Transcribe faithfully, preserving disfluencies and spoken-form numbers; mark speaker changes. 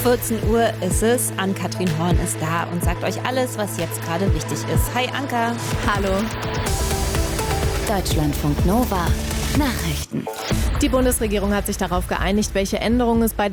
Speaker 1: vierzehn Uhr ist es. Ann-Kathrin Horn ist da und sagt euch alles, was jetzt gerade wichtig ist. Hi Anka.
Speaker 2: Hallo.
Speaker 3: Deutschlandfunk Nova Nachrichten.
Speaker 2: Die Bundesregierung hat sich darauf geeinigt, welche Änderungen es bei